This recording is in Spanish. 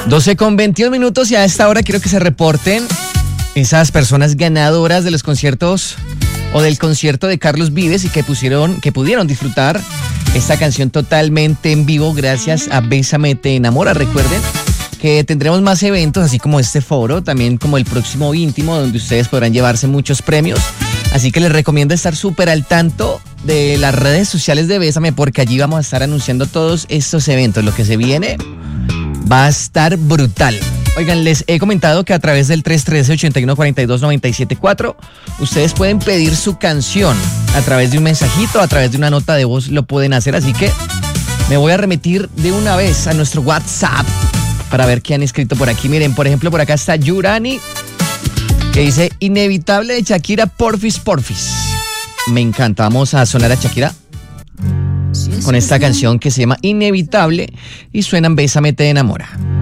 12:21 y a esta hora quiero que se reporten esas personas ganadoras de los conciertos o del concierto de Carlos Vives y que pudieron disfrutar esta canción totalmente en vivo gracias a Bésame Te Enamora. Recuerden que tendremos más eventos, así como este foro, también como el próximo íntimo, donde ustedes podrán llevarse muchos premios. Así que les recomiendo estar súper al tanto de las redes sociales de Bésame, porque allí vamos a estar anunciando todos estos eventos. Lo que se viene va a estar brutal. Oigan, les he comentado que a través del 313-8142-974 ustedes pueden pedir su canción a través de un mensajito, a través de una nota de voz lo pueden hacer, así que me voy a remitir de una vez a nuestro WhatsApp para ver qué han escrito por aquí. Miren, por ejemplo, por acá está Yurani, que dice: Inevitable de Shakira, porfis, porfis. Me encanta, vamos a sonar a Shakira con esta canción que se llama Inevitable y suenan Bésame Te Enamora.